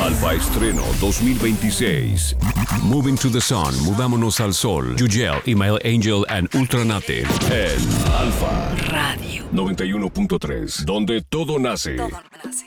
Alfa Estreno 2026. Moving to the Sun, mudámonos al sol. Yugel, Email Angel and Ultranate. En Alfa Radio 91.3, donde todo nace. Todo nace.